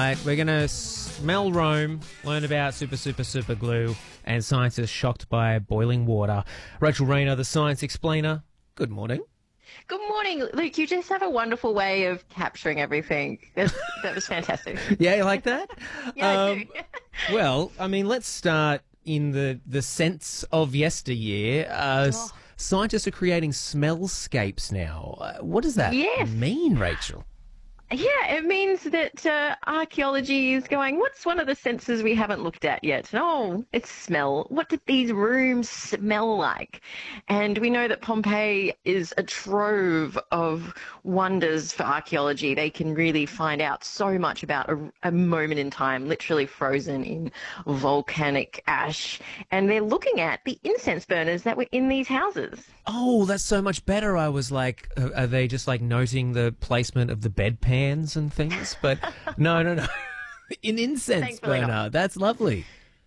right, we're going to smell Rome, learn about super glue, and scientists shocked by boiling water. Rachel Rayner, the science explainer. Good morning. Good morning, Luke. You just have a wonderful way of capturing everything. That was fantastic. Yeah, you like that? Yeah, I do. Well, I mean, let's start in the sense of yesteryear. Scientists are creating smellscapes now. What does that Yes. mean, Rachel? Yeah, it means that archaeology is going, what's one of the senses we haven't looked at yet? Oh, it's smell. What did these rooms smell like? And we know that Pompeii is a trove of wonders for archaeology. They can really find out so much about a moment in time, literally frozen in volcanic ash. And they're looking at the incense burners that were in these houses. Oh, that's so much better. I was like, are they just like noting the placement of the bedpans and things? But no. An incense Thankfully burner. not. That's lovely.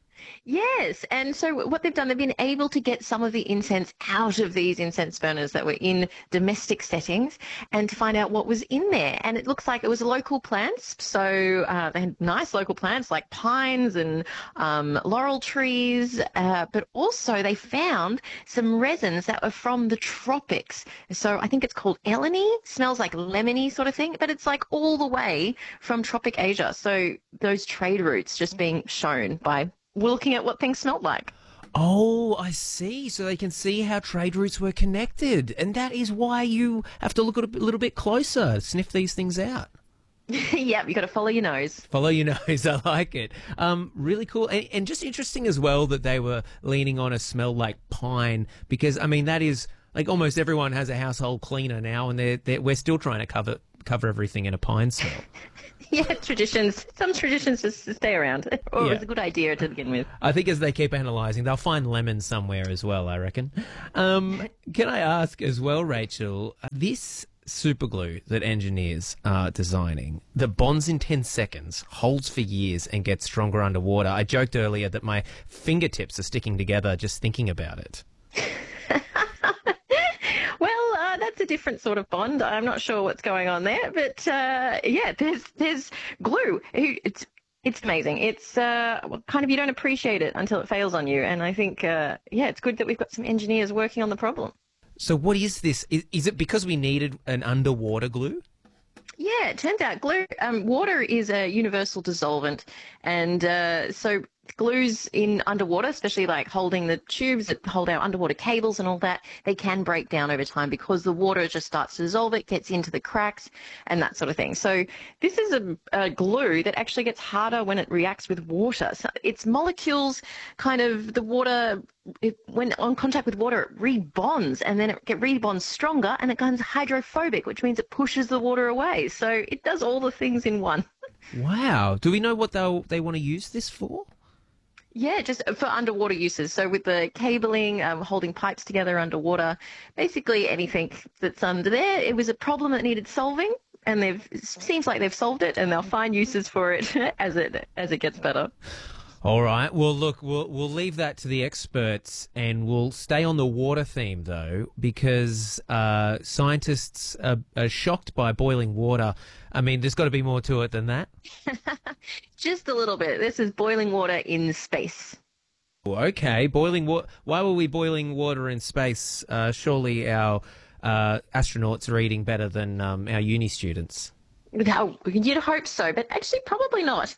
Yes, and so what they've done, they've been able to get some of the incense out of these incense burners that were in domestic settings and to find out what was in there. And it looks like it was local plants, so they had nice local plants like pines and laurel trees, but also they found some resins that were from the tropics. So I think it's called Eleni, smells like lemony sort of thing, but it's like all the way from tropic Asia. So those trade routes just being shown by looking at what things smelled like. Oh, I see. So they can see how trade routes were connected. And that is why you have to look at a little bit closer, sniff these things out. Yep, you got to follow your nose. Follow your nose. I like it. Really cool. And just interesting as well that they were leaning on a smell like pine because, I mean, that is like almost everyone has a household cleaner now and we're still trying to cover everything in a pine smell. Yeah, traditions. Some traditions just stay around. Or Yeah. it was a good idea to begin with. I think as they keep analysing, they'll find lemons somewhere as well, I reckon. Can I ask as well, Rachel, this superglue that engineers are designing, that bonds in 10 seconds, holds for years and gets stronger underwater. I joked earlier that my fingertips are sticking together just thinking about it. Well, that's a different sort of bond. I'm not sure what's going on there, but yeah, there's glue. It's amazing. It's kind of you don't appreciate it until it fails on you, and I think yeah, it's good that we've got some engineers working on the problem. So what is this? Is it because we needed an underwater glue? Yeah, it turns out water is a universal dissolvent, and so glues in underwater, especially like holding the tubes that hold our underwater cables and all that, they can break down over time because the water just starts to dissolve, it gets into the cracks and that sort of thing. So this is a glue that actually gets harder when it reacts with water. So its molecules kind of, the water, when on contact with water, it rebonds and then it rebonds stronger and it becomes hydrophobic, which means it pushes the water away. So it does all the things in one. Wow. Do we know what they want to use this for? Yeah, just for underwater uses. So with the cabling, holding pipes together underwater, basically anything that's under there. It was a problem that needed solving, and it seems like they've solved it, and they'll find uses for it as it gets better. All right. Well, look, we'll leave that to the experts, and we'll stay on the water theme though, because scientists are shocked by boiling water. I mean, there's got to be more to it than that. Just a little bit. This is boiling water in space. Okay, boiling water. Why were we boiling water in space? Surely our astronauts are eating better than our uni students. No, you'd hope so, but actually probably not.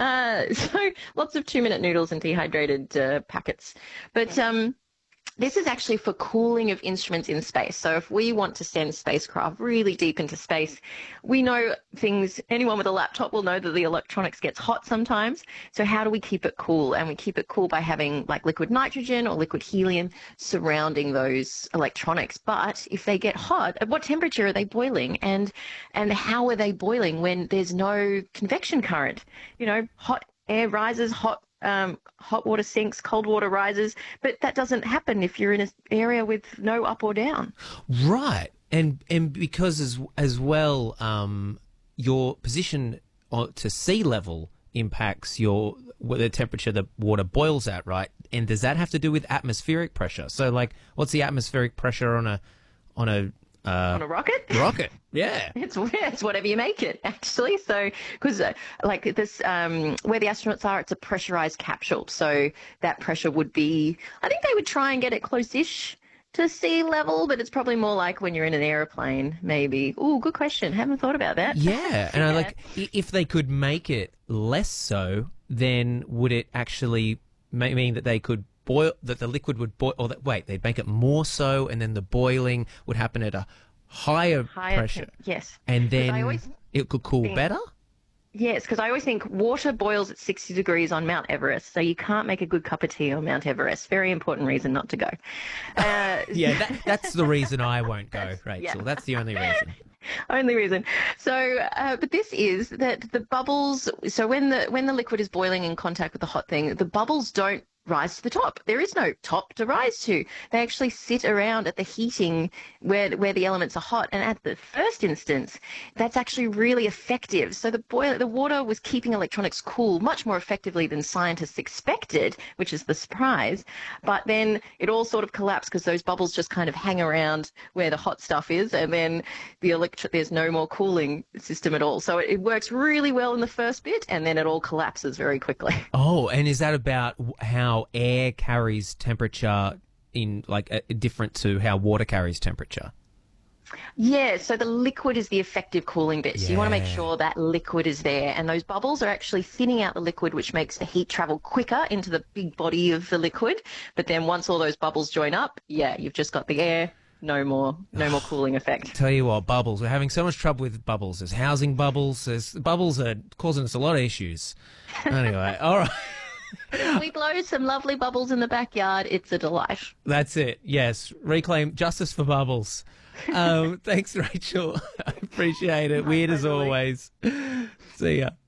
So lots of 2-minute noodles and dehydrated packets. But this is actually for cooling of instruments in space. So if we want to send spacecraft really deep into space, we know anyone with a laptop will know that the electronics gets hot sometimes. So how do we keep it cool? And we keep it cool by having like liquid nitrogen or liquid helium surrounding those electronics. But if they get hot, at what temperature are they boiling? And how are they boiling when there's no convection current? You know, hot air rises, hot water sinks, cold water rises, but that doesn't happen if you're in an area with no up or down. Right, and because as well, your position to sea level impacts the temperature the water boils at, right? And does that have to do with atmospheric pressure? So, like, what's the atmospheric pressure on a On a rocket? rocket. Yeah. It's whatever you make it, actually. So, because like this, where the astronauts are, it's a pressurized capsule. So that pressure would be, I think they would try and get it close-ish to sea level, but it's probably more like when you're in an aeroplane, maybe. Oh, good question. Haven't thought about that. Yeah, and if they could make it less so, then would it actually mean that they could boil, that the liquid would boil, or that, wait, they'd make it more so, and then the boiling would happen at a higher pressure. Yes. And then it could cool better? Yes, because I always think water boils at 60 degrees on Mount Everest, so you can't make a good cup of tea on Mount Everest. Very important reason not to go. Yeah, that's the reason I won't go, Rachel. Yeah. That's the only reason. Only reason. So, but this is that the bubbles. So when the liquid is boiling in contact with the hot thing, the bubbles don't rise to the top. There is no top to rise to. They actually sit around at the heating where the elements are hot. And at the first instance, that's actually really effective. So the water was keeping electronics cool much more effectively than scientists expected, which is the surprise. But then it all sort of collapsed because those bubbles just kind of hang around where the hot stuff is, and then there's no more cooling system at all. So it works really well in the first bit, and then it all collapses very quickly. Oh, and is that about how air carries temperature in different to how water carries temperature? Yeah, so the liquid is the effective cooling bit. So you want to make sure that liquid is there, and those bubbles are actually thinning out the liquid, which makes the heat travel quicker into the big body of the liquid. But then once all those bubbles join up, you've just got the air. No more cooling effect. Tell you what, bubbles. We're having so much trouble with bubbles. There's housing bubbles. Bubbles are causing us a lot of issues. Anyway, all right. If we blow some lovely bubbles in the backyard, it's a delight. That's it. Yes. Reclaim justice for bubbles. Thanks, Rachel. I appreciate it. Weird as always. See ya.